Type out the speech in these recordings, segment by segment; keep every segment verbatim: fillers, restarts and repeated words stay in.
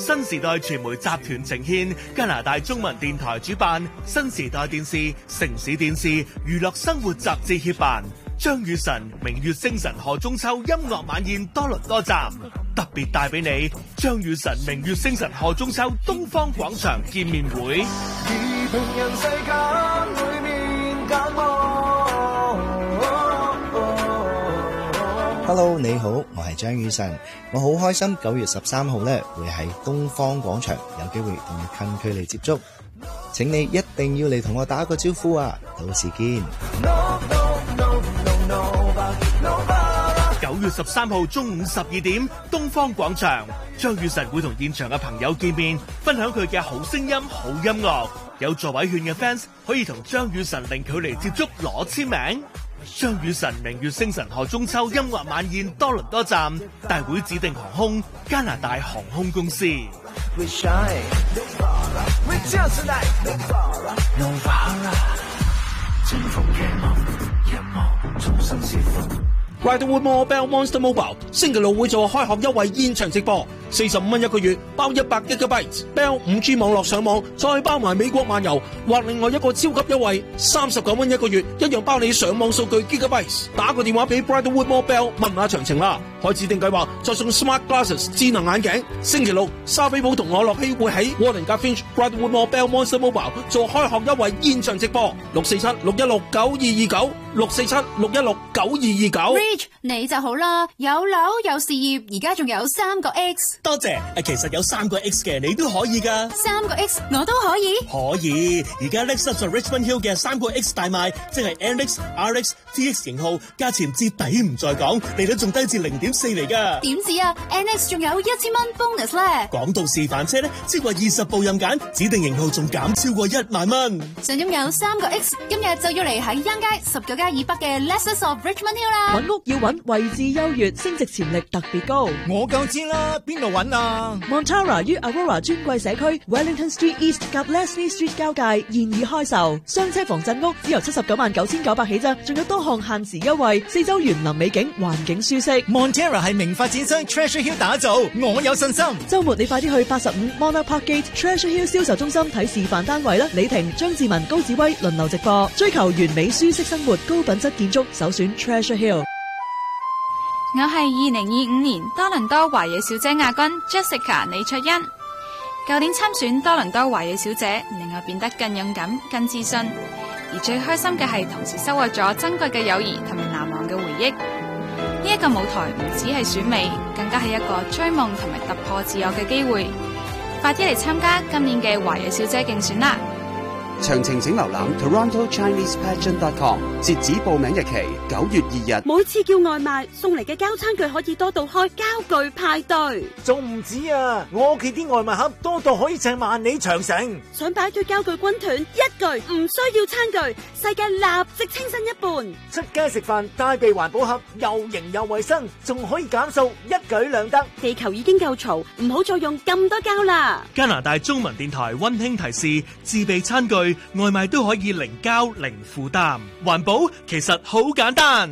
新時代傳媒集團呈獻，加拿大中文電台主辦，新時代電視、城市電視、娛樂生活雜誌協辦，張雨晨明月星辰賀中秋音樂晚宴多倫多站，特別帶俾你張雨晨明月星辰賀中秋東方廣場見面會。 平人世間每面間望。 Hello， 你好，我係張雨晨，我好開心九月十三號咧會喺東方廣場有機會同你近距離接觸，請你一定要嚟同我打個招呼啊！到時見。 九月十三號中午十二點，東方廣場，張雨晨會同現場嘅朋友見面，分享佢嘅好聲音、好音樂。有座位券嘅 fans 可以同張雨晨零距離接觸攞簽名。張雨晨明月星辰賀中秋音樂晚宴多倫多站，大會指定航空加拿大航空公司。 Riderwood Mobile Monster Mobile 星期六會做開學優惠現場直播，四十五蚊一個月，包一百 Gigabyte Bell 五 G 網絡上網，再包埋美國漫遊，或另外一個超級優惠，三十九蚊一個月，一樣包你上網數據 Gigabyte。打個電話俾 Riderwood Mobile 問下詳情啦。開指定計劃再送 Smart Glasses 智能眼鏡。星期六，沙菲寶同我樂希會喺 Warden Finch Riderwood Mobile Monster Mobile 做開學優惠現場直播，六四七六一六九二二九，六四七六一六九二二九。 你就好啦，有樓有事業，而家仲有三個 X。 多謝，其實有三個 X 嘅你都可以噶。 三個 X 我都可以。 可以，而家 Lexus Richmond Hill 嘅三個 X 大賣，即係 N X、R X、T X 型號，價錢至抵唔再講，利率仲低至零點四厘噶。 點止啊 ？N X 仲有一千蚊 bonus 咧。 講到示範車咧，超過二十部任揀，指定型號仲減超過一萬蚊。 想擁有三個 X， 今日就要嚟喺央街十九街以北嘅 Lexus of Richmond Hill 啦。 揾屋要揾位置優越，升值潛力特別高。 我夠知啦，邊度揾啊 ？Montara 於 Aurora 尊貴社區 Wellington Street East 及 Leslie Street 交界現已開售，雙車房鎮屋只由七十九萬九千九百起咋，仲有多項限時優惠，四周園林美景，環境舒適。 Montara 係名發展商 Treasure Hill 打造，我有信心。 週末你快啲去八十五 Monarch Park Gate Treasure Hill 銷售中心睇示範單位啦！李婷、張志文、高志威輪流直播，追求完美舒適生活，高品質建築，首選 Treasure Hill。 我係二零二五年多倫多華裔小姐亞軍 Jessica 李卓欣。舊年參選多倫多華裔小姐，令我變得更勇敢、更自信。而最開心嘅係，同時收穫咗珍貴嘅友誼同埋難忘嘅回憶。呢一個舞台唔只係選美，更加係一個追夢同埋突破自我嘅機會。快啲嚟參加今年嘅華裔小姐競選啦！ 詳情請瀏覽 Toronto Chinese Pageant dot com， 截止報名日期九月二日。 每次叫外賣送嚟嘅膠餐具可以多到開膠具派對， 仲唔止啊！我屋企啲外賣盒多到可以掟萬里長城。 想擺脫膠具軍團，一句唔需要餐具，世界立即清新一半。 出街食飯帶備環保盒，又型又衛生，仲可以減數，一舉兩得。 地球已經夠嘈，唔好再用咁多膠啦。 加拿大中文電台溫馨提示：自備餐具。外賣都可以零膠零負擔，環保其實好簡單。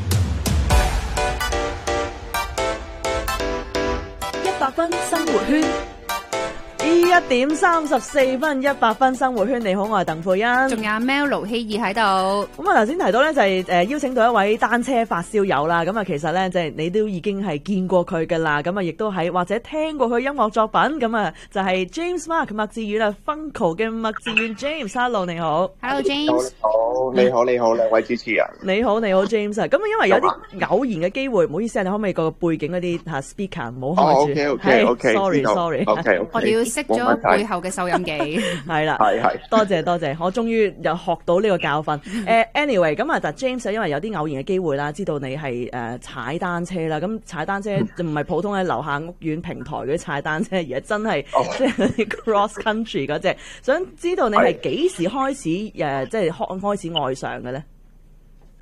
一百分生活圈。一點三十四分，一百分生活圈。你好，我係鄧佩欣， 仲有 Mel 盧希義喺度。 咁啊，頭先提到咧就係誒邀請到一位單車發燒友啦。咁啊，其實咧即係你都已經係見過佢噶啦。咁啊，亦都喺或者聽過佢音樂作品。咁啊，就係 James Mark 麥志遠啊 Funko 嘅麥志遠 James。Hello， 你好。 Hello James。 好，你好，你好，兩位主持人。 你好，你好 James 啊。咁因為有啲偶然嘅機會，唔好意思啊，你可唔可以個背景嗰啲吓 speaker 唔好開住？ OK OK OK。 Sorry，Sorry。 我哋要識咗背後嘅收音機， 係啦，係係，多謝多謝，我終於又學到呢個教訓。誒，anyway，咁啊，但 James 因為有啲偶然嘅機會啦，知道你係誒踩單車啦，咁踩單車就唔係普通喺樓下屋苑平台嗰啲踩單車，而係真係即係 cross country 嗰隻。想知道你係幾時開始誒，即係開開始愛上嘅咧？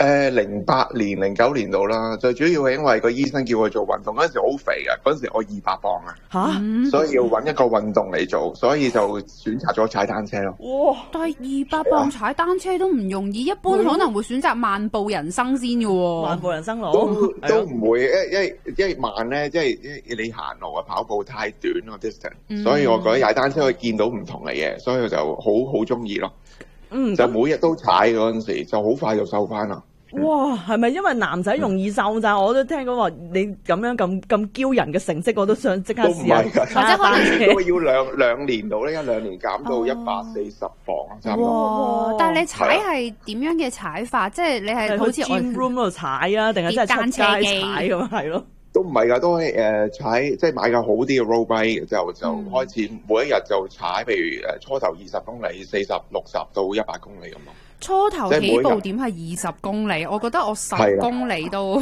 誒零八年、零九年度啦，最主要係因為個醫生叫我做運動，嗰陣時好肥啊，嗰陣時我二百磅啊， 嚇， 所以要揾一個運動嚟做，所以就選擇咗踩單車咯。 哇！但係二百磅踩單車都唔容易，一般可能會選擇漫步人生先嘅喎。 漫步人生路都都唔會，因因因為慢咧，即係你行路啊、跑步太短個 distance，嗯、所以我覺得踩單車可以見到唔同嘅嘢，所以我就好好中意咯。嗯，就每日都踩嗰陣時，就好快就瘦翻啦。 哇，係咪因為男仔容易瘦咋？我都聽講話你咁樣咁咁驕人嘅成績，我都想即刻試下。或者可能都要兩兩年到咧，一兩年減到一百四十磅差唔多。 哇！但係你踩係點樣嘅踩法？即係你係好似 gym room 嗰度踩啊，定係真係出街踩咁係咯？ 都唔係㗎，都係誒、呃、踩，即係買架好啲嘅 road bike，就就開始、嗯、每一日就踩，譬如誒初頭二十公里、四十、六十到一百公里咁咯。 初頭起步點係二十公里，我覺得我十公里都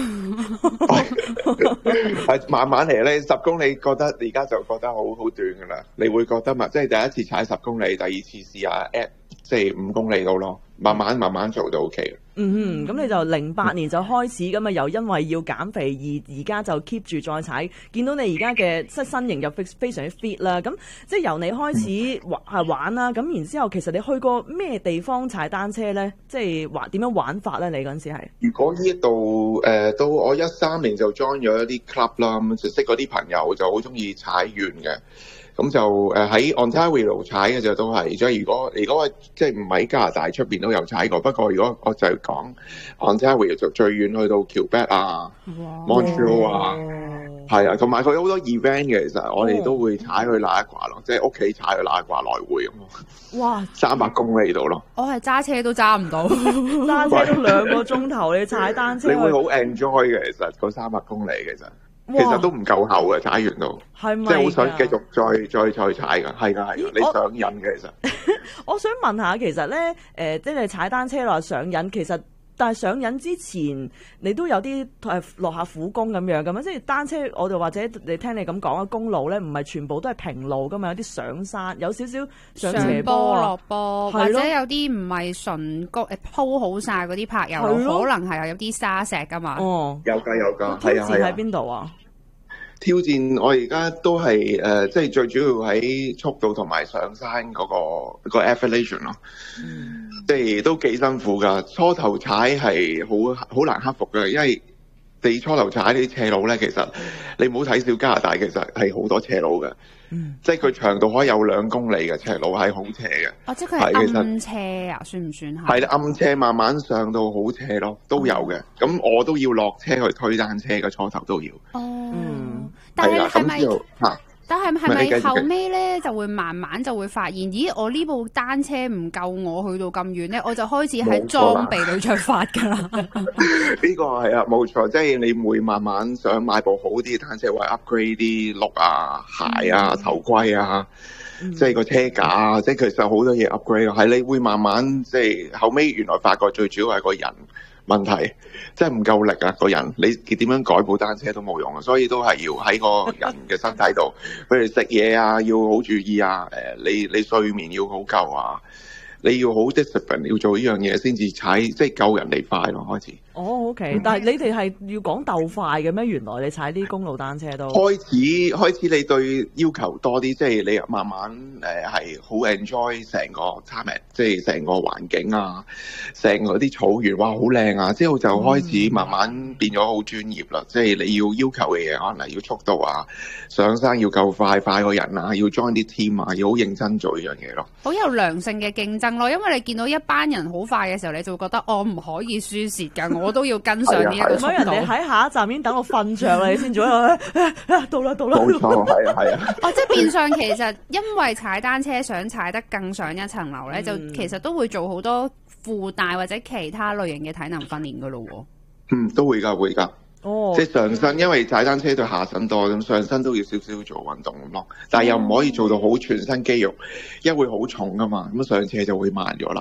係慢慢嚟咧。十公里覺得而家就覺得好好短㗎啦，你會覺得嘛？即係第一次踩十公里，第二次試下 at 即係五公里到咯，慢慢慢慢做到 OK。 嗯，咁你就零八年就開始咁啊，又因為要減肥而而家就 keep 住再踩，見到你而家嘅即係身形又非非常之 fit 啦。咁即係由你開始玩係玩啦，咁然之後其實你去過咩地方踩單車咧？即係玩點樣玩法咧？你嗰陣時係？ 如果呢度誒到我一三年就 join 咗一啲 club 啦，咁就識嗰啲朋友就好中意踩遠嘅。咁就誒喺 Ontario 踩嘅就都係，即係如果如果即係唔喺加拿大出邊都有踩過，不過如果我就講 Ontario 就最遠去到 Quebec 啊、Montreal 啊，係啊，同埋佢有好多 event 嘅，其實我哋都會踩去那一掛咯，即係屋企踩去那一掛來回咁咯。哇！三百公里度咯。 我係揸車都揸唔到， 揸車都兩個鐘頭，你踩單車。 你會好 enjoy 嘅，其實嗰三百公里其實。其實都唔夠厚嘅，踩完都，即係好想繼續再再再踩㗎，係㗎係㗎，你上癮嘅其實。 我想問下，其實咧，誒、呃，即係踩單車落上癮，其實但係上癮之前，你都有啲誒落下苦功咁樣咁樣，即係單車，我哋或者你聽你咁講啊，公路咧唔係全部都係平路㗎嘛，有啲上山，有少少上斜坡落坡，或者有啲唔係純谷誒鋪好晒嗰啲柏油路，可能係有啲沙石㗎嘛。哦， 有㗎有㗎， 挑戰喺邊度啊？ 挑戰我而家都係誒、呃，即係最主要喺速度同埋上山嗰、那個、那個 elevation 咯，嗯、即係都幾辛苦㗎。初頭踩係好好難克服嘅，因為你初頭踩啲斜路咧，其實你唔好睇小加拿大，其實係好多斜路嘅。嗯、即係佢長度可以有兩公里嘅斜路，係好斜嘅。 哦，即係佢係暗斜啊？算唔算係？ 係啦，暗斜慢慢上到好斜咯，都有嘅。咁、嗯、我都要落車去推單車嘅，初頭都要。 哦，嗯、但係係咪？嚇！但係係咪後尾咧就會慢慢就會發現，咦？我呢部單車唔夠我去到咁遠咧，我就開始喺裝備度出發㗎啦。 呢個係啊，冇錯，即係你會慢慢想買部好啲嘅單車，或者 upgrade 啲轆啊、鞋啊、頭盔啊，嗯、即係個車架啊，即係其實好多嘢 upgrade 咯。係你會慢慢即係後尾原來發覺最主要係個人問題，即係唔夠力啊！個人你點樣改部單車都冇用啊，所以都係要喺個人嘅身體度，譬如食嘢啊，要好注意啊，誒，你你睡眠要好夠啊，你要好 discipline， 要做呢樣嘢先至踩，即係夠人哋快咯，開始。 哦 OK，嗯、但係你哋係要講鬥快嘅咩？原來你踩啲公路單車都開始開始，你對要求多啲，即係你慢慢誒係好 enjoy 成個 time，即係成個環境啊，成個啲草原哇好靚啊！之後就開始慢慢變咗好專業啦，嗯、即係你要要求嘅嘢，可能要速度啊，上山要夠快，快過人啊，要 join 啲 team 啊，要好認真做呢樣嘢咯。 好有良性嘅競爭咯，因為你見到一班人好快嘅時候，你就會覺得我唔可以輸蝕㗎。我都要跟上呢一個速度。咁人哋喺下一站已經等我瞓着啦，你先做啊！到啦到啦。 冇錯，係啊係啊。 哦，即係變相其實因為踩單車想踩得更上一層樓咧，嗯、就其實都會做好多附帶或者其他類型嘅體能訓練噶咯喎。 嗯，都會㗎會㗎。 哦。 即係上身，因為踩單車對下身多，咁上身都要少少做運動咁咯。但係又唔可以做到好全身肌肉，因為會好重㗎嘛。咁上車就會慢咗啦。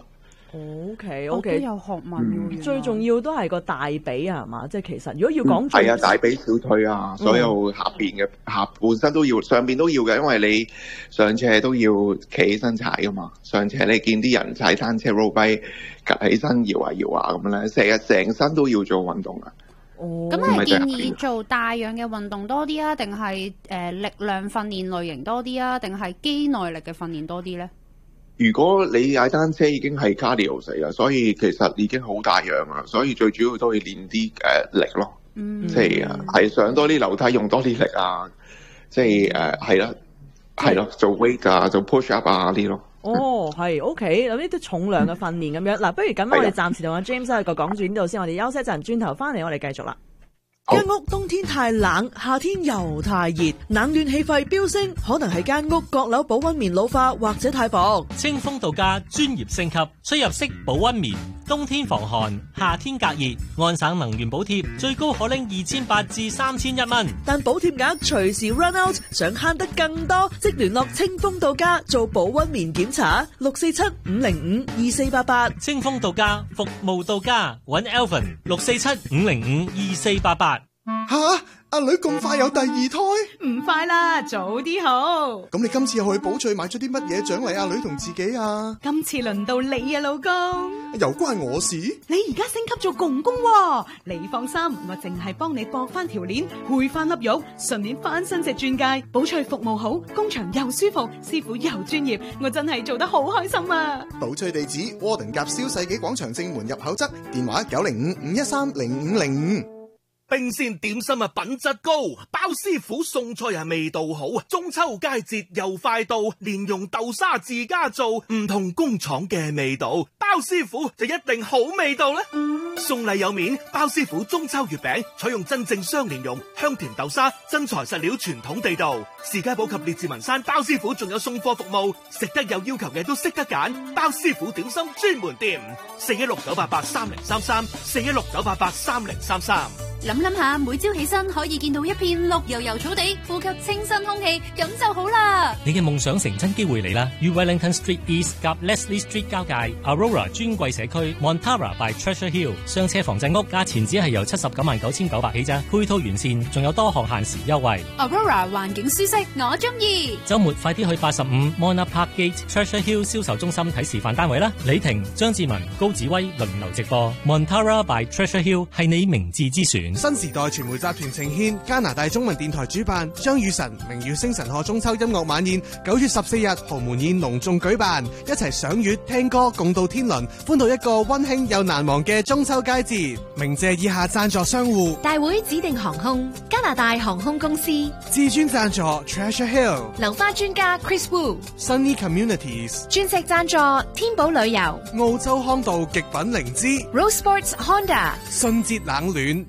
O K O K， 都有學問喎、嗯。 最重要都係個大髀啊，係嘛？即係其實如果要講係、嗯、啊，大髀小腿啊，所有下邊嘅、嗯、下半身都要，上邊都要嘅，因為你上斜都要企起身踩噶嘛。上斜你見啲人踩單車 road bike 趌起身搖下搖下咁咧，成日成身都要做運動啊。 哦，咁係建議做帶氧嘅運動多啲啊，定係誒力量訓練類型多啲啊，定係肌耐力嘅訓練多啲咧？ 如果你踩單車已經係 cardio 死啦，所以其實已經好大氧啦，所以最主要都要練啲誒力咯，嗯、即係係上多啲樓梯用多啲力啊，即係誒係啦，係、嗯、咯，做 weight 啊，做 push up 啊啲咯。 哦，係 OK，有呢啲重量嘅訓練咁樣。嗱、嗯，不如咁，我哋暫時同阿 James 喺個講住呢度先，我哋休息一陣，轉頭翻嚟我哋繼續啦。 間屋冬天太冷，夏天又太熱，冷暖氣費飆升，可能係間屋閣樓保溫棉老化或者太薄。 清風度假專業升級，出入式保溫棉，冬天防寒，夏天隔熱，安省能源補貼最高可拎二千八至三千一蚊， 但補貼額隨時 run out， 想慳得更多，即聯絡清風度假做保溫棉檢查，六四七五零五二四八八。 清風度假服務到家，揾 Alvin 六四七五零五二四八八。 吓！阿女咁快有第二胎？ 唔快啦，早啲好。 咁你今次又去寶翠買咗啲乜嘢獎勵阿女同自己啊？ 今次輪到你啊，老公。 又關我事？ 你而家升級做公公喎，你放心，我淨係幫你駁翻條鏈，配翻粒玉，順便翻新隻鑽戒。寶翠服務好，工場又舒服，師傅又專業，我真係做得好開心啊！ 寶翠地址：窩頓夾燒世紀廣場正門入口側，電話九零五五一三零五零五。 冰鮮點心啊，品質高，包師傅送菜啊，味道好。中秋佳節又快到，蓮蓉豆沙自家做，唔同工廠嘅味道，包師傅就一定好味道啦。送禮有面，包師傅中秋月餅採用真正雙蓮蓉、香甜豆沙，真材實料，傳統地道。士嘉堡及列治文山包師傅仲有送貨服務，食得有要求嘅都識得揀，包師傅點心專門店，四一六九八八三零三三，四一六九八八三零三三。 諗諗下，每朝起身可以見到一片綠油油草地，呼吸清新空氣，咁就好啦。 你嘅夢想成真機會嚟啦！於 Wellington Street East 及 Leslie Street 交界 Aurora 尊貴社區 Montara by Treasure Hill 雙車房仔屋，價錢只係由七十九萬九千九百起咋，配套完善，仲有多項限時優惠。 Aurora 環境舒適，我中意。 週末快啲去八十五 Mona Park Gate Treasure Hill 銷售中心睇示範單位啦！李婷、張志文、高子威輪流直播 Montara by Treasure Hill 係你明智之選。 新時代傳媒集團呈獻加拿大中文電台主辦張雨晨明月星辰賀中秋音樂晚宴，九月十四日豪門宴隆重舉辦，一齊賞月聽歌共度天倫，歡度一個溫馨又難忘嘅中秋佳節。鳴謝以下贊助商戶： 大會指定航空、加拿大航空公司、 至尊贊助 Treasure Hill、 流花專家 Chris Wu、Sunny Communities、 鑽石贊助天寶旅遊、 澳洲康道極品靈芝、 Rose Sports Honda、 信捷冷暖。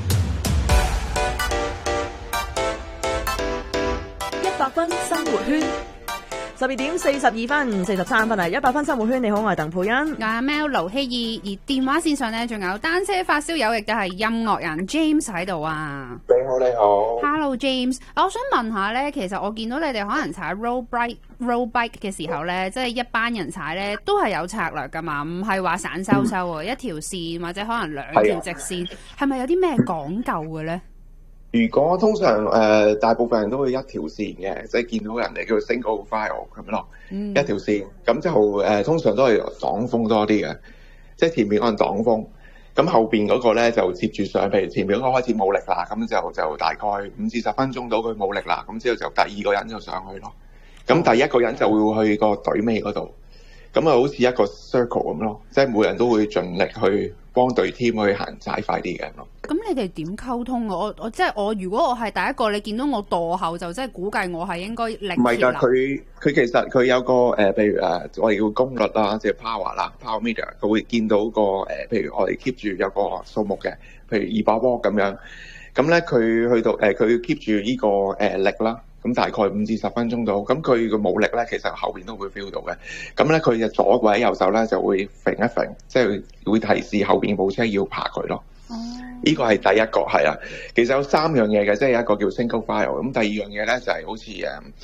一百分生活圈，十二點四十二分四十三分啊！一百分生活圈，你好，我係鄧佩欣， 我係 Mel 盧希義，而電話線上呢，仲有單車發燒友，亦都係音樂人 James 喺度啊！ 你好，你好 ，Hello James，我想問下呢，其實我見到你哋可能踩 road bike road bike 嘅時候呢，即係一班人踩呢，都係有策略噶嘛，唔係話散修修啊，一條線或者可能兩條直線，係咪有啲咩講究嘅呢？ 如果通常誒、呃、大部分人都會一條線嘅，即係見到人哋叫 single file 咁咯，嗯、一條線咁就誒、呃、通常都係擋風多啲嘅，即係前面可能擋風，咁後邊嗰個咧就接住上，譬如前面嗰個開始冇力啦，咁就就大概五至十分鐘到佢冇力啦，咁之後就第二個人就上去咯，咁第一個人就會去個隊尾嗰度，咁啊好似一個 circle 咁咯，即係每人都會盡力去幫隊 team 去行踩快啲嘅咯。 咁你哋點溝通啊？我我即係我，如果我係第一個，你見到我墮後，就即係估計我係應該力竭。唔係㗎， 佢佢其實佢有個誒、呃，譬如誒、呃，我哋叫功率啦，即係 power 啦 ，power meter，佢會見到個誒、呃，譬如我哋 keep 住有個數目嘅，譬如二百瓦咁樣。咁咧佢去到誒，佢 keep 住呢個誒、呃、力啦。咁大概五至十分鐘到，咁佢個冇力咧，其實後邊都會 feel 到嘅。咁咧佢嘅左或者右手咧就會揈一揈，即係會提示後邊部車要爬佢咯。哦，呢個係第一個係啊。其實有三樣嘢嘅，即係一個叫 single file。咁第二樣嘢咧就係好似誒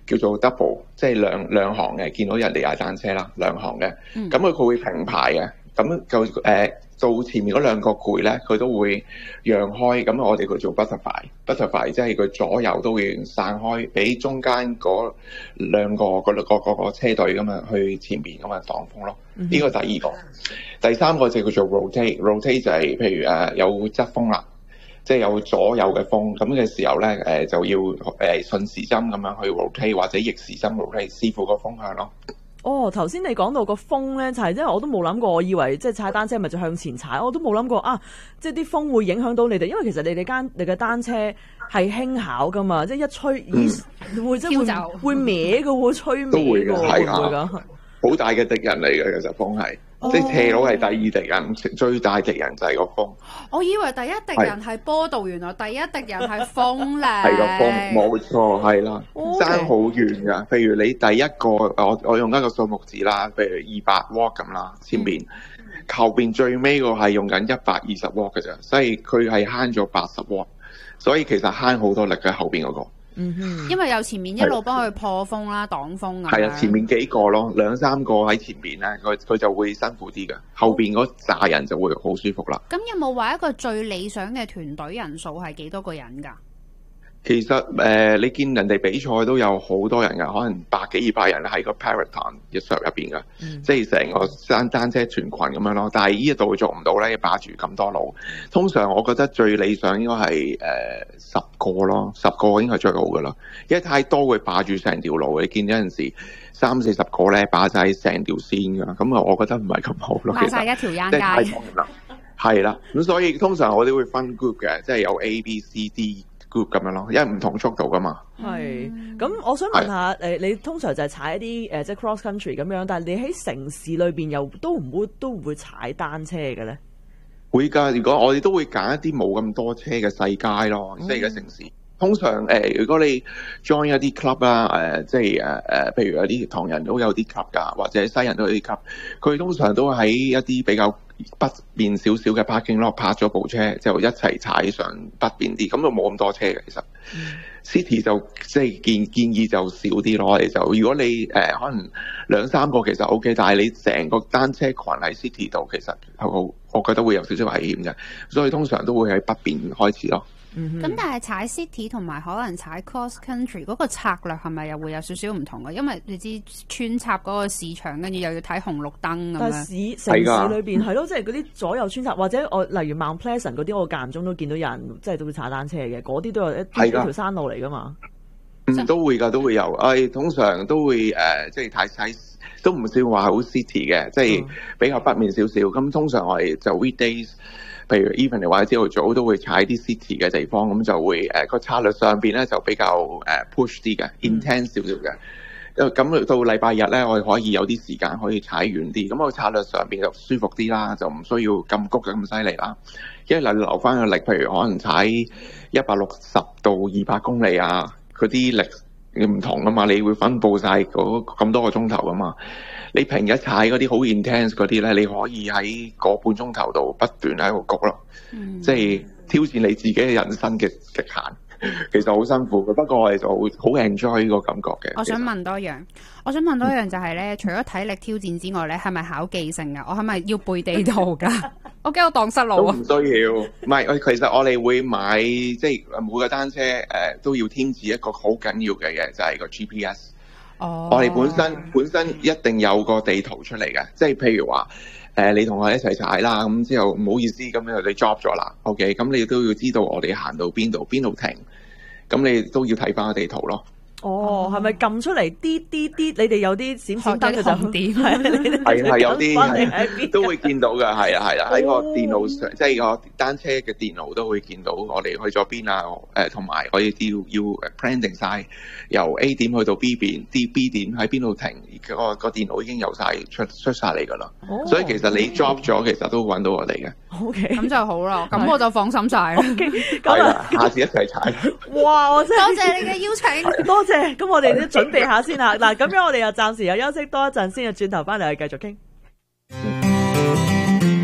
叫做 double， 即係兩兩行嘅，見到人哋踩單車啦，兩行嘅，咁佢佢會平排嘅，咁就誒、呃、到前面嗰兩個攰咧，佢都會讓開，咁我哋佢做 butterfly，butterfly 即係佢左右都會散開，俾中間嗰兩個嗰個嗰個車隊咁啊去前面咁啊擋風咯。呢、mm-hmm. 個第二個，第三個就叫做 rotate，rotate 就係譬如誒有側風啦。即係有左右嘅風，咁嘅時候咧，誒、呃、就要誒、呃、順時針咁樣去 rotate 或者逆時針 rotate，視乎個風向咯。 哦，頭先你講到個風咧，就係、是、因為我都冇諗過，我以為即係踩單車咪就向前踩，我都冇諗過啊！即係啲風會影響到你哋，因為其實你哋間你嘅單車係輕巧噶嘛，即係一吹，咦、嗯、會即係會會歪嘅喎，吹歪嘅喎，會唔會㗎？ 好大嘅敵人嚟嘅，其實風係。哦、即係斜佬係第二敵人，最大敵人就係個風。 我以為第一敵人係波度，原來第一敵人係風咧。 係個風，冇錯，係啦，爭好遠㗎。譬如你第一個，我我用一個數目字啦，譬如二百瓦咁啦，前面、嗯、後邊最尾個係用緊一百二十瓦嘅啫，所以佢係慳咗八十瓦，所以其實慳好多力嘅後邊嗰、那個。 嗯哼，因為由前面一路幫佢破風啦、擋風咁。 係啊，前面幾個咯，兩三個喺前面咧，佢佢就會辛苦啲嘅，後邊嗰扎人就會好舒服啦。 咁有冇話一個最理想嘅團隊人數係幾多個人㗎？ 其實誒、呃，你見人哋比賽都有好多人㗎，可能百幾二百人喺個 Peloton 嘅 shop 入邊㗎，即係成個單單車團群咁樣咯。但係呢一度做唔到咧，霸住咁多路。通常我覺得最理想應該係誒十個咯，十個應該係最好㗎啦。因為太多會霸住成條路，你見有陣時三四十個咧霸晒成條線㗎，咁啊，我覺得唔係咁好咯。 霸晒一條沿街。 係啦，咁所以通常我哋會分 group 嘅，即係有 A、B、C、D。咁樣咯，因為唔同速度噶嘛。 係，咁我想問下，誒，你通常就係踩一啲誒，即係 cross country 咁樣，但係你喺城市裏邊又都唔會都唔會踩單車嘅咧？ 會㗎，如果我哋都會揀一啲冇咁多車嘅細街咯，即係嘅城市。通常誒、呃，如果你 join 一啲 club 啦，誒，即係誒誒，譬如有啲唐人都有啲 club 㗎，或者西人都有啲 club，佢通常都喺一啲比較北邊少少嘅 parking lot 泊咗部車，就一齊踩上北邊啲，咁就冇咁多車嘅其實。嗯、City 就即係建建議就少啲咯，你就如果你誒、呃、可能兩三個其實 OK，但係你成個單車群喺 City 度，其實我我覺得會有少少危險嘅，所以通常都會喺北邊開始咯。 咁、嗯、但係踩 city 同埋可能踩 cross country 嗰個策略係咪又會有少少唔同嘅？因為你知穿插嗰個市場，跟住又要睇紅綠燈咁樣。但係市城市裏邊係咯，即係嗰啲左右穿插，或者我例如 Mount Pleasant 嗰啲，我間唔中都見到有人即係都會踩單車嘅，嗰啲都有一啲條山路嚟噶嘛。 嗯，都會㗎，都會有。誒、哎，通常都會誒、呃，即係睇睇都唔算話好 city 嘅，即係比較北面少少。咁、嗯、通常我哋就 weekdays。譬如 evening 或者朝頭早都會踩啲 city 嘅地方，咁就會誒個、呃、策略上邊咧就比較誒、呃、push 啲嘅 intense 少少嘅。咁到禮拜日咧，我哋可以有啲時間可以踩遠啲，咁個策略上邊就舒服啲啦，就唔需要咁谷咁犀利啦。因為留翻個力，譬如可能踩一百六十到二百公里啊，嗰啲力唔同啊嘛，你會分佈晒嗰咁多個鐘頭啊嘛。你平日踩嗰啲好 intense 嗰啲咧，你可以喺個半鐘頭度不斷喺度谷咯，嗯、即係挑戰你自己嘅人生嘅極限，其實好辛苦嘅。不過我哋就好 enjoy 呢個感覺嘅。 我想問多樣，我想問多樣就係咧、嗯，除咗體力挑戰之外咧，係咪考記性㗎？我係咪要背地圖㗎？我驚我蕩失路啊！ 都唔需要，唔係，其實我哋會買，即係每個單車誒、呃、都要添置一個好緊要嘅嘢，就係、是、個 G P S。哦、我哋本身本身一定有個地圖出嚟嘅，即係譬如話，誒、呃、你同我一齊踩啦，咁之後唔好意思，咁樣你 drop 咗啦 ，OK，咁你都要知道我哋行到邊度，邊度停，咁你都要睇翻個地圖咯。 哦，係咪撳出嚟啲啲啲？你哋有啲閃閃燈嘅就點？ 係係有啲都會見到嘅，係啊係啊，喺個電腦上，即係個單車嘅電腦都會見到我哋去咗邊啊！誒，同埋我哋要要 planning 曬由 A 點去到 B 點，D B 點喺邊度停，個個電腦已經有曬出出曬嚟㗎啦。所以其實你 drop 咗，其實都揾到我哋嘅。 OK， 咁就好啦，咁我就放心晒啦。 係啦，下次一齊踩。 哇！我真係多謝你嘅邀請， 多謝。咁我哋都準備下先啦。嗱，咁樣我哋又暫時又休息多一陣先，轉頭翻嚟去繼續傾。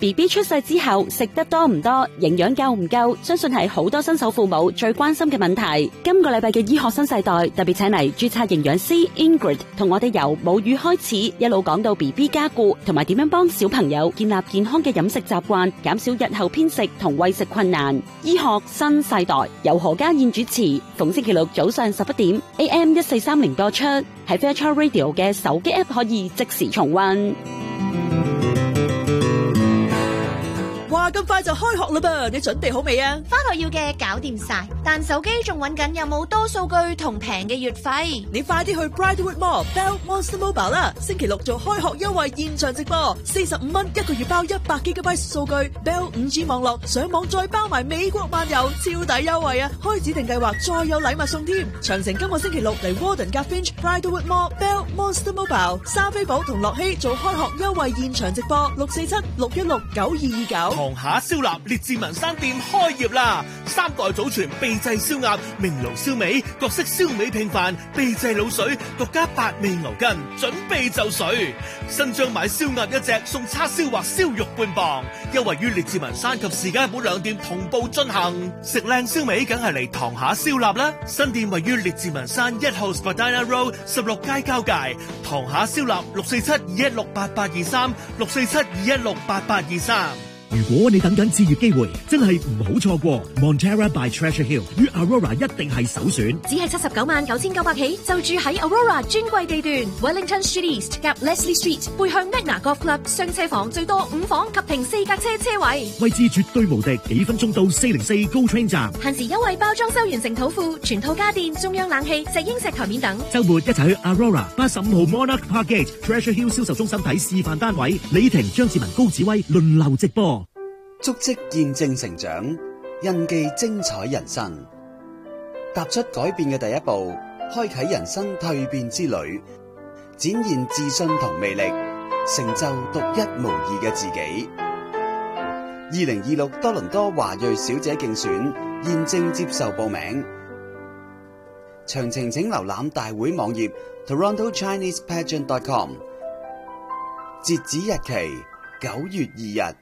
B B 出世之後食得多唔多，營養夠唔夠，相信係好多新手父母最關心嘅問題。今個禮拜嘅醫學新世代特別請嚟註冊營養師 Ingrid 同我哋由母乳開始一路講到 B B 加固，同埋點樣幫小朋友建立健康嘅飲食習慣，減少日後偏食同餵食困難。醫學新世代由何家燕主持，逢星期六早上十一點 A M 一四三零播出，喺 Fairchild Radio 嘅手機 App 可以即時重溫。 哇！咁快就開學啦噃，你準備好未啊？ 返學要嘅搞掂晒，但手機仲揾緊有冇多數據同平嘅月費。 你快啲去 Brightwood Mall Bell Monster Mobile 啦！星期六做開學優惠現場直播，四十五蚊一個月包一百 G B 數據 ，Bell 五 G 網絡上網再包埋美國漫遊，超抵優惠啊！開指定計劃再有禮物送添。詳情今個星期六嚟 Warden 夾 Finch Brightwood Mall Bell Monster Mobile， 莎菲寶同樂希做開學優惠現場直播，六四七六一六九二二九。 堂下燒臘列治文山店開業啦！三代祖傳秘製燒鴨、明爐燒味、各式燒味拼飯、秘製滷水、獨家八味牛筋，準備就緒。新張買燒鴨一隻送叉燒或燒肉半磅，優惠於列治文山及士嘉堡兩店同步進行。食靚燒味梗係嚟堂下燒臘啦！新店位於列治文山一號 Spadina Road 十六街交界。堂下燒臘六四七二一六八八二三六四七二一六八八二三。 如果你等緊置業機會，真係唔好錯過 Montera by Treasure Hill 於 Aurora 一定係首選。 只係七十九萬九千九百起，就住喺 Aurora 專櫃地段 Wellington Street East 夾 Leslie Street， 背向 Magna Golf Club， 雙車房最多五房及停四架車車位， 位置絕對無敵，幾分鐘到四零四 GO Train 站。 限時優惠包裝修完成土庫，全套家電、中央冷氣、石英石台面等。 週末一齊去 Aurora 八十五號 Monarch Park Gate Treasure Hill 銷售中心睇示範單位，李婷、張志文、高子威輪流直播。 足跡見證成長，印記精彩人生。踏出改變嘅第一步，開啟人生蛻變之旅，展現自信同魅力，成就獨一無二嘅自己。二零二六多倫多華裔小姐競選現正接受報名，詳情請瀏覽大會網頁 Toronto Chinese Pageant dot com， 截止日期九月二日。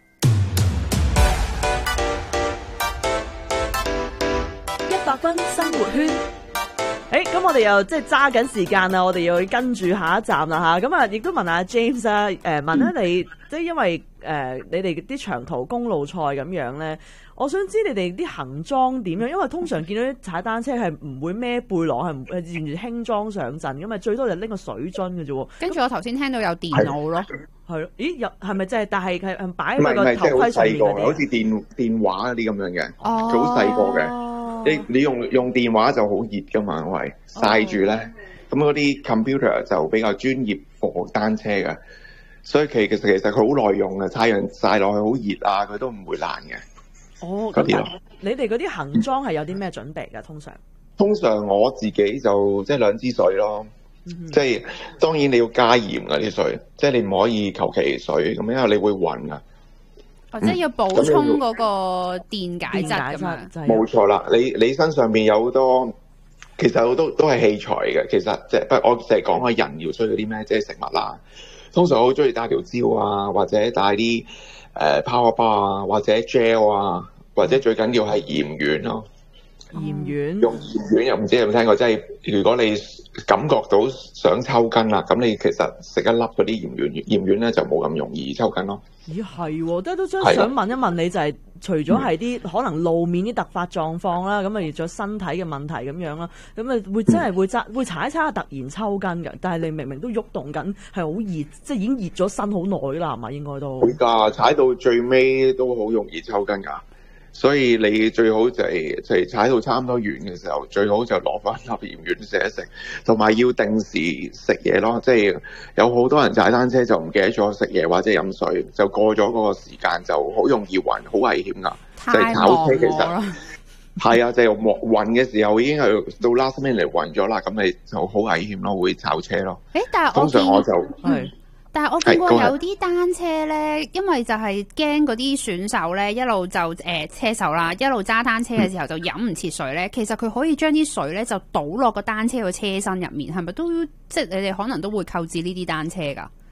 百分生活圈，誒，咁我哋又即係揸緊時間啦，我哋又要跟住下一站啦吓，咁啊，亦都問下 James 啊，誒，問下你，即係因為誒，你哋啲長途公路賽咁樣咧，我想知你哋啲行裝點樣，因為通常見到啲踩單車係唔會孭背囊，係唔係完全輕裝上陣，咁啊最多就拎個水樽嘅啫。 跟住我頭先聽到有電腦咯， 係咯，咦，有係咪即係？但係係擺喺個頭盔上面嗰啲， 好似電電話嗰啲咁樣嘅， 哦， 好細個嘅。你你用用電話就好熱噶嘛，因為曬住咧，咁嗰啲 computer 就比較專業貨單車嘅，所以其其實其實佢好耐用嘅，太陽曬落去好熱啊，佢都唔會爛嘅。 哦，嗰啲咯。你哋嗰啲行裝係有啲咩準備㗎？通常通常我自己就即係兩支水咯，嗯、即係當然你要加鹽㗎啲水，即係你唔可以求其水咁，因為你會暈㗎。 或者要補充嗰個電解質咁樣， 冇錯啦。你你身上邊有好多，其實好多都係器材嘅。其實即係不，我淨係講下人要需要啲咩，即係食物啦。通常我好中意帶條蕉啊，或者帶啲誒、呃、power bar 啊，或者 gel 啊，或者最緊要係鹽丸咯。 鹽丸用鹽丸又唔知你有冇聽過？即係如果你感覺到想抽筋啦，咁你其實食一粒嗰啲鹽丸，鹽丸咧就冇咁容易抽筋咯。 咦係喎，都都想想問一問你，就係、是、除咗係啲可能路面啲突發狀況啦，咁啊而咗身體嘅問題咁樣啦，咁啊會真係會揸會踩一踩突然抽筋㗎，但係你明明都喐動緊，係好熱，即係已經熱咗身好耐啦，係嘛？應該都會㗎，踩到最尾都好容易抽筋㗎。所以你最好就係、是、就係、是、踩到差唔多完嘅時候，最好就攞翻粒鹽丸食一食，同埋要定時食嘢咯。即係有好多人踩單車就唔記得咗食嘢或者飲水，就過咗嗰個時間就好容易暈，好危險噶。就係炒車其實係啊，就係暈嘅時候已經係到 last minute 嚟暈咗啦，咁你就好危險咯，會炒車咯。 誒，但係通常我就係。但係我見過有啲單車咧，因為就係驚嗰啲選手咧一路就誒、呃、車手啦，一路揸單車嘅時候就飲唔切水咧。其實佢可以將啲水咧就倒落個單車個車身入面，係咪都即係你哋可能都會購置呢啲單車㗎？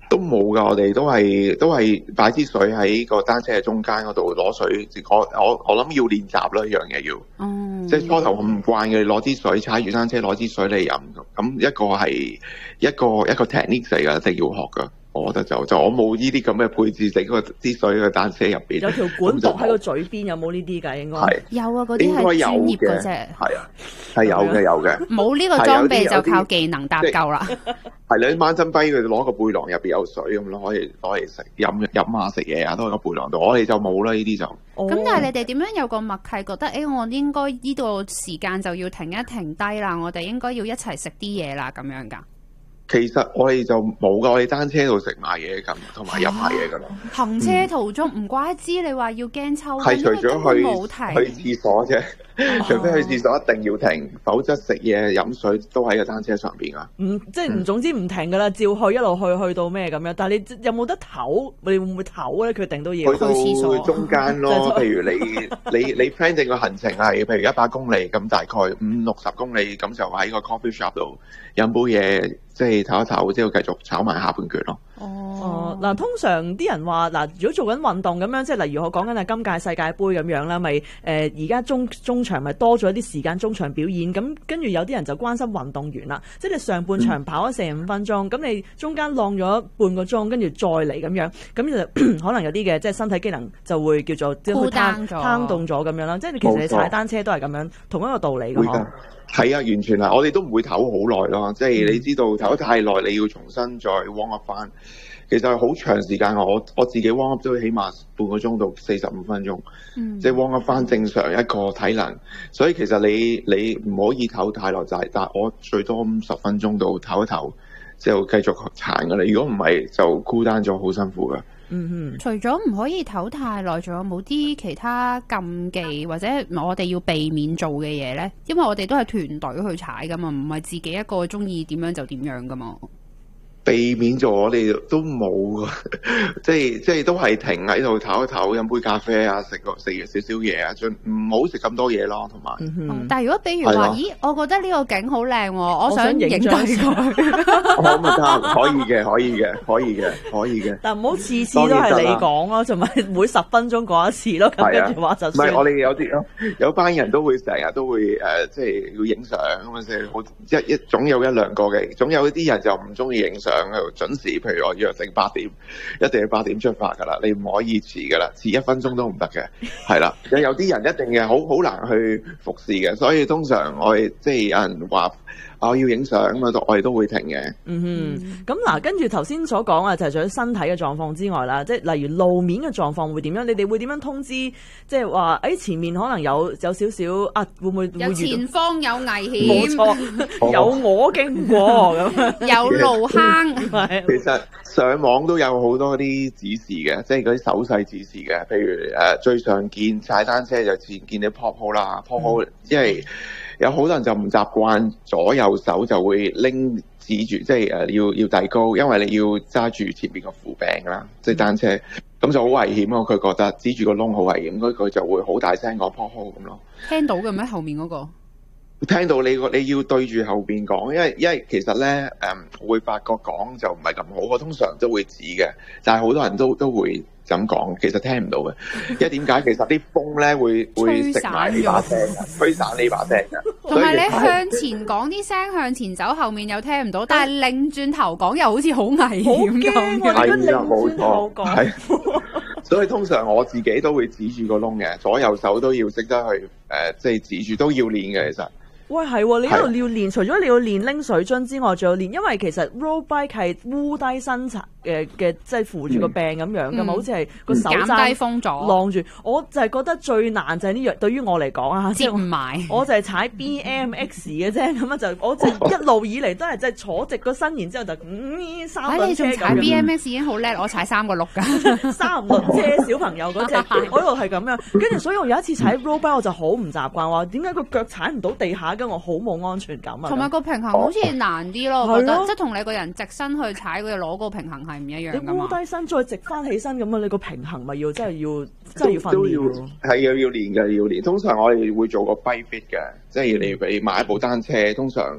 都冇㗎，我哋都係都係擺支水喺個單車嘅中間嗰度攞水，我我我諗要練習啦，呢樣嘢要，嗯、即係初頭唔慣嘅，攞支水踩住單車攞支水嚟飲，咁一個係一個一個 technique 嚟㗎，一定要學㗎。我覺得就就我冇呢啲咁嘅配置，整個支水嘅單車入邊有條管度喺個嘴邊，有冇呢啲㗎？應該係有啊，嗰啲係專業嘅啫。 係啊，係有嘅有嘅。 冇呢個裝備就靠技能搭救啦。 係你掹真跛佢攞個背囊入邊有水咁咯，可以攞嚟食飲飲下食嘢啊，都喺個背囊度。我哋就冇啦，呢啲就。咁、 哦、但係你哋點樣有個默契，覺得誒、欸、我應該呢個時間就要停一停低啦，我哋應該要一齊食啲嘢啦，咁樣㗎？ 其實我哋就冇噶，我哋單車度食埋嘢咁，同埋飲埋嘢噶啦。 行車途中唔、嗯、怪之你話要驚抽， 係除咗去去廁所啫，哦、除非去廁所一定要停，否則食嘢飲水都喺個單車上邊啊。 唔即係唔總之唔停噶啦，照去一路去去到咩咁樣。但係你有冇得唞？你會唔會唞咧？決定都要去廁所。 去到中間咯，譬如你你你 plan 定個行程係譬如一百公里咁，大概五六十公里咁就喺個 coffee shop 度飲杯嘢。即係唞一唞之後繼續炒埋下半橛咯。 哦，嗱，通常啲人話嗱，如果做緊運動咁樣，即係例如我講緊係今屆世界盃咁樣啦，咪誒而家中中場咪多咗啲時間中場表演，咁跟住有啲人就關心運動員啦，即係你上半場跑咗四十五分鐘，咁、嗯、你中間浪咗半個鐘，跟住再嚟咁樣，咁就可能有啲嘅即係身體機能就會叫做即係攤攤動咗咁樣啦。即係其實你踩單車都係咁樣，同一個道理嘅嗬。 係啊，完全係，我哋都唔會唞好耐咯。即係你知道唞得太耐，你要重新再 warm up 翻。其實係好長時間，我我自己 warm up 都起碼半個鐘到四十五分鐘，嗯、即係 warm up 翻正常一個體能。所以其實你你唔可以唞太耐，就係但係我最多五十分鐘到唞一唞，就繼續撐㗎啦。如果唔係就孤單咗，好辛苦㗎。 嗯哼，除咗唔可以唞太耐，仲有冇啲其他禁忌或者我哋要避免做嘅嘢咧？因為我哋都係團隊去踩噶嘛，唔係自己一個中意點樣就點樣噶嘛。 避免做我哋都冇，即係即係都係停喺度唞一唞，飲杯咖啡啊，食個食完少少嘢啊，盡唔好食咁多嘢咯，同埋、 嗯嗯。但係如果比如話，咦，我覺得呢個景好靚，我想影低佢。 可唔得？可以嘅，可以嘅，可以嘅，可以嘅。 但唔好次次都係你講咯，同埋每十分鐘講一次咯，咁跟住話就算。 唔係我哋有啲有班人都會成日都會誒、呃，即係要影相咁啊！即係好一一總有一兩個嘅，總有啲人就唔中意影相。喺度準時，譬如我約定八點，一定要八點出發噶啦，你唔可以遲噶啦，遲一分鐘都唔得嘅，係啦。有有啲人一定嘅，好好難去服侍嘅，所以通常我哋即係有人話我要影相咁啊，我哋都會停嘅。 嗯哼，咁嗱，跟住頭先所講啊，就係除咗身體嘅狀況之外啦，即係例如路面嘅狀況會點樣？你哋會點樣通知？即係話誒前面可能有有少少啊，會唔會有前方有危險？ 冇錯，有我經過咁， 有路坑。 其實上網都有好多啲指示嘅，即係嗰啲手勢指示嘅。譬如誒、呃，最常見踩單車就見見到 pop hole 啦 ，pop hole，因為有好多人就唔習慣左右手就會拎指住，即係誒要要遞高，因為你要揸住前面個扶柄啦，即係單車，咁、嗯、就好危險咯。佢覺得指住個窿好危險，咁佢就會好大聲講 pop hole 咁咯。 聽到嘅咩？後面嗰、那個？ 聽到你個你要對住後邊講，因為因為其實咧誒會發覺講就唔係咁好，我通常都會指嘅，但係好多人都都會咁講，其實聽唔到嘅。因為點解？其實啲風咧會會食埋呢把聲嘅，吹散呢把聲嘅。 同埋你向前講啲聲向前走，後面又聽唔到，但係擰轉頭講又好似好危險咁。 係啊，冇錯，係。所以通常我自己都會指住個窿嘅，左右手都要識得去誒，即係指住都要練嘅，其實。 喂，係喎，你一路要練，除咗你要練拎水樽之外，仲要練，因為其實 road bike 係烏低身殘嘅嘅，即係扶住個柄咁樣噶嘛，好似係個手踭減低風阻晾住。我就係覺得最難就係呢樣，對於我嚟講啊， 接唔埋。 我就係踩 B M X 嘅啫，咁啊就我就一路以嚟都係即係坐直個身，然之後就嗯三輪車咁樣。 你仲踩 B M X 已經好叻，我踩三個六㗎， 三輪車小朋友嗰隻，我度係咁樣。跟住所以我有一次踩 road bike 我就好唔習慣，話點解個腳踩唔到地下？跟我好冇安全感啊！ 同埋個平衡好似難啲咯，我覺得即係同你個人直身去踩佢攞個平衡係唔一樣噶嘛。 你彎低身再直翻起身咁啊，你個平衡咪要真係要真係要訓練咯。 係要要練嘅，要練。通常我哋會做個 bike fit 嘅，即係你你買一部單車，通常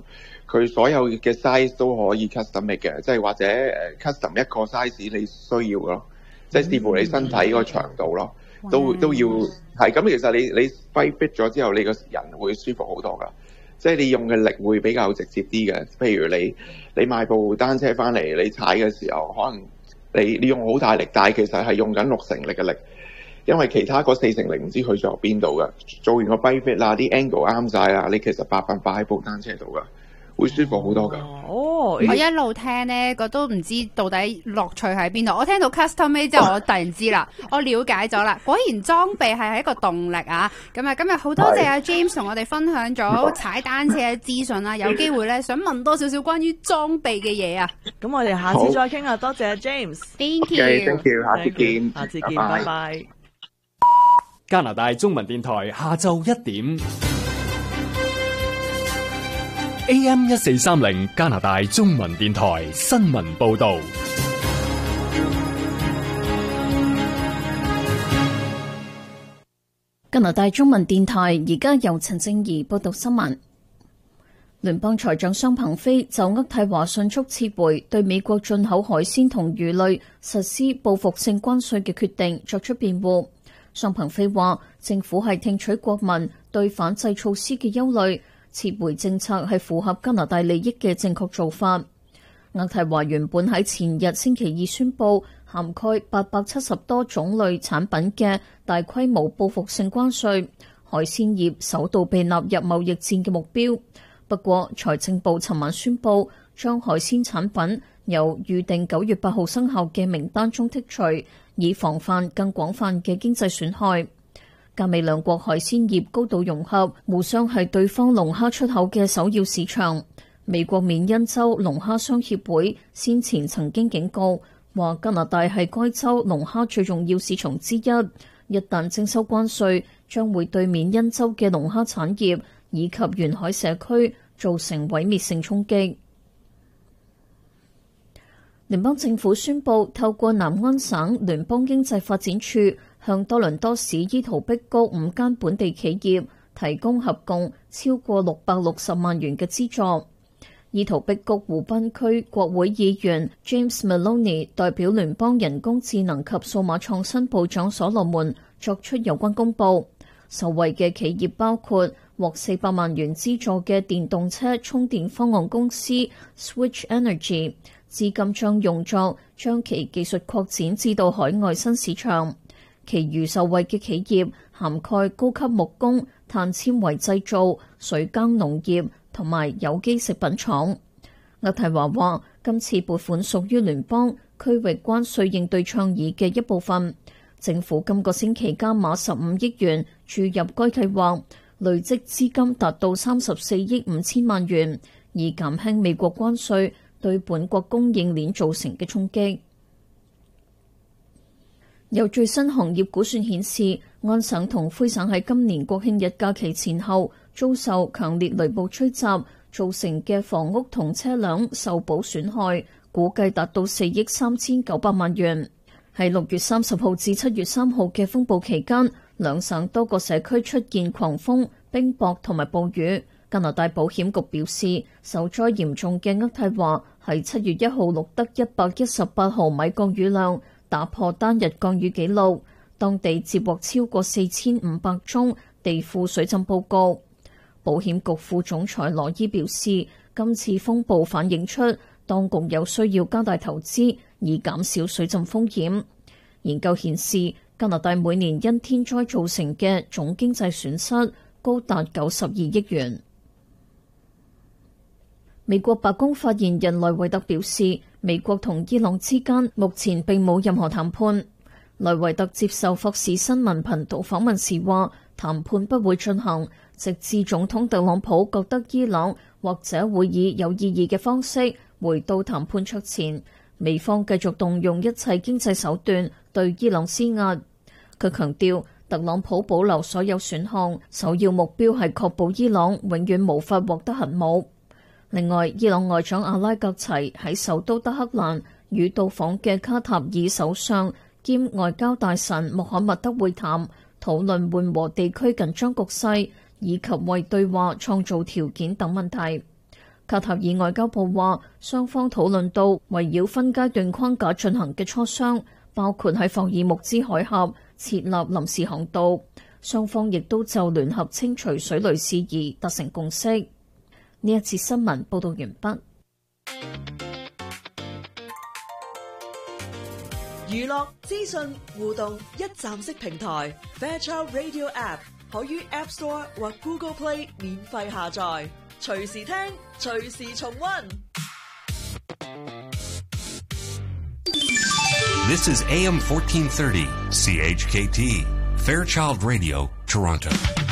佢所有嘅 size 都可以 custom make 嘅，即係或者誒 custom 一個 size 你需要咯，即係視乎你身體個長度咯，都都要係咁。其實你你 bike fit 咗之後，你個人會舒服好多噶，即係你用嘅力會比較直接啲嘅。譬如你你買部單車翻嚟，你踩嘅時候，可能你你用好大力，但係其實係用緊六成力嘅力。因為其他嗰四成零唔知去咗邊度嘅，做完個 bike fit 啦，啲 angle 啱晒啦，你其實百分百喺部單車度噶，會舒服好多噶。 哦，我一路聽咧，我都唔知到底樂趣喺邊度。我聽到 custom made 之後，我突然知啦，我了解咗啦。果然裝備係一個動力啊！咁啊，今日好多謝阿 James 同我哋分享咗踩單車嘅資訊啦。有機會咧，想問多少少關於裝備嘅嘢啊。 咁我哋下次再傾啊！多謝 James。Thank you。Thank you。下次見。 下次見。拜拜。 加拿大中文電台下晝一點 A M 一四三零加拿大中文電台新聞報道。 加拿大中文電台而家由陳正儀報道新聞。聯邦財長桑彭菲就渥太華迅速撤回對美國進口海鮮同魚類實施報復性關稅嘅決定作出辯護。桑彭菲話：政府係聽取國民對反制措施嘅憂慮，撤回政策係符合加拿大利益嘅正確做法。渥太華原本喺前日星期二宣布涵蓋八百七十多種類產品嘅大規模報復性關稅，海鮮業首度被納入貿易戰嘅目標。不過，財政部尋晚宣布將海鮮產品由預定九月八號生效嘅名單中剔除，以防範更廣泛嘅經濟損害。加美兩國海鮮業高度融合，互相係對方龍蝦出口嘅首要市場。美國緬因州龍蝦商協會先前曾經警告，話加拿大係該州龍蝦最重要市場之一，一旦徵收關稅，將會對緬因州嘅龍蝦產業以及沿海社區造成毀滅性衝擊。聯邦政府宣布透過南安省聯邦經濟發展處向多倫多市伊圖碧谷五間本地企業提供合共超過六百六十萬元嘅資助。伊圖碧谷湖濱區國會議員 James Maloney 代表聯邦人工智能及數碼創新部長所羅門作出有關公佈。受惠嘅企業包括獲四百萬元資助嘅電動車充電方案公司 Switch Energy， 資金將用作將其技術擴展至到海外新市場。其餘受惠嘅企業涵蓋高級木工、碳纖維製造、水耕農業同埋有機食品廠。渥太華話，今次撥款屬於聯邦區域關稅應對倡議嘅一部分。政府今個星期加碼十五億元注入該計劃，累積資金達到三十四億五千萬元，以減輕美國關稅對本國供應鏈造成嘅衝擊。有最新行業估算顯示，安省同魁省喺今年國慶日假期前後遭受強烈雷暴吹襲，造成嘅房屋同車輛受保損害，估計達到四億三千九百萬元。喺六月三十號至七月三號嘅風暴期間，兩省多個社區出現狂風、冰雹同埋暴雨。加拿大保險局表示，受災嚴重嘅渥太華喺七月一號錄得一百一十八毫米降雨量，打破單日降雨紀錄。當地接獲超過四千五百宗地庫水浸報告。保險局副總裁羅伊表示，今次風暴反映出當局有需要加大投資，以減少水浸風險。研究顯示，加拿大每年因天災造成嘅總經濟損失高達九十二億元。美國白宮發言人萊維特表示，美國同伊朗之間目前並冇任何談判。萊維特接受霍士新聞頻道訪問時話，談判不會進行，直至總統特朗普覺得伊朗或者會以有意義嘅方式回到談判桌前。美方繼續動用一切經濟手段對伊朗施壓。佢強調，特朗普保留所有選項，首要目標係確保伊朗永遠無法獲得核武。另外，伊朗外長阿拉格齊喺首都德黑蘭與到訪嘅卡塔爾首相兼外交大臣穆罕默德會談，討論緩和地區緊張局勢以及為對話創造條件等問題。 卡塔爾外交部話，雙方討論到圍繞分階段框架進行嘅磋商，包括喺霍爾木茲海峽設立臨時航道。雙方亦都就聯合清除水雷事宜達成共識。呢一次新聞報道完畢。 娛樂資訊互動一站式平台 Fairchild Radio App 可於 App Store 或 Google Play 免費下載，隨時聽，隨時重溫。 This is A M fourteen thirty C H K T Fairchild Radio Toronto.